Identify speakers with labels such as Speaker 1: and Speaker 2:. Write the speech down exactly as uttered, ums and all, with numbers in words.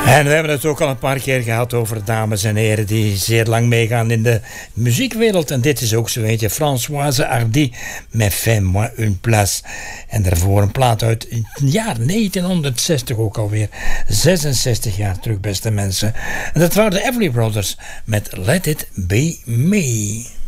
Speaker 1: En we hebben het ook al een paar keer gehad over dames en heren die zeer lang meegaan in de muziekwereld. En dit is ook zo eentje, Françoise Hardy met Fais-moi une place. En daarvoor een plaat uit het jaar negentienhonderdzestig ook alweer. zesenzestig jaar terug, beste mensen. En dat waren de Everly Brothers met Let It Be Me.